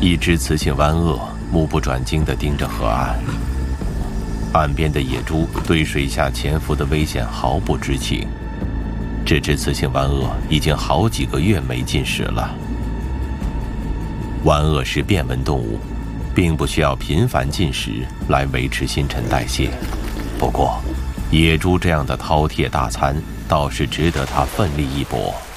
一只雌性湾鳄目不转睛地盯着河岸，岸边的野猪对水下潜伏的危险毫不知情。这只雌性湾鳄已经好几个月没进食了。湾鳄是变温动物，并不需要频繁进食来维持新陈代谢。不过，野猪这样的饕餮大餐倒是值得它奋力一搏。